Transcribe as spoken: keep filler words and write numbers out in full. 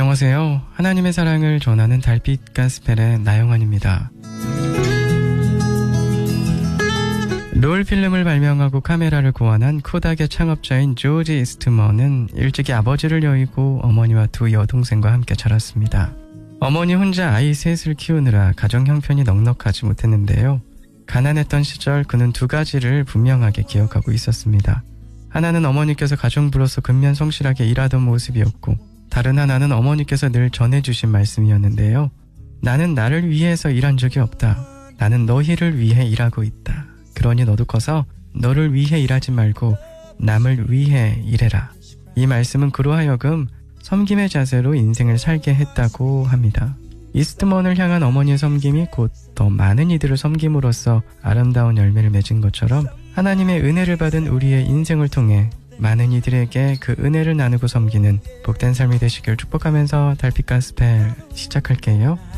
안녕하세요. 하나님의 사랑을 전하는 달빛 가스펠의 나영환입니다. 롤 필름을 발명하고 카메라를 고안한 코닥의 창업자인 조지 이스트먼은 일찍이 아버지를 여의고 어머니와 두 여동생과 함께 자랐습니다. 어머니 혼자 아이 셋을 키우느라 가정 형편이 넉넉하지 못했는데요. 가난했던 시절 그는 두 가지를 분명하게 기억하고 있었습니다. 하나는 어머니께서 가정부로서 근면 성실하게 일하던 모습이었고, 다른 하나는 어머니께서 늘 전해주신 말씀이었는데요. 나는 나를 위해서 일한 적이 없다. 나는 너희를 위해 일하고 있다. 그러니 너도 커서 너를 위해 일하지 말고 남을 위해 일해라. 이 말씀은 그로 하여금 섬김의 자세로 인생을 살게 했다고 합니다. 이스트먼을 향한 어머니의 섬김이 곧 더 많은 이들을 섬김으로써 아름다운 열매를 맺은 것처럼 하나님의 은혜를 받은 우리의 인생을 통해 많은 이들에게 그 은혜를 나누고 섬기는 복된 삶이 되시길 축복하면서 달빛 가스펠 시작할게요.